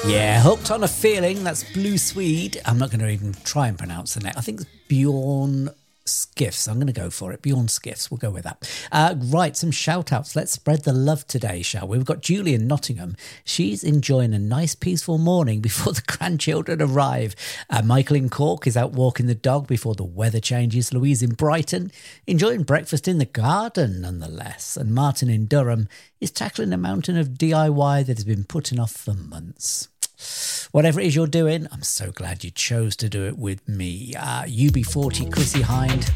Yeah, Hooked on a Feeling, that's Blue Swede. I'm not going to even try and pronounce the name. I think it's Bjorn Skiffs. I'm going to go for it. Bjorn Skiffs. We'll go with that. Right, some shout outs. Let's spread the love today, shall we? We've got Julie in Nottingham. She's enjoying a nice peaceful morning before the grandchildren arrive. Michael in Cork is out walking the dog before the weather changes. Louise in Brighton enjoying breakfast in the garden nonetheless. And Martin in Durham is tackling a mountain of DIY that has been putting off for months. Whatever it is you're doing, I'm so glad you chose to do it with me. UB40, Chrissy Hind.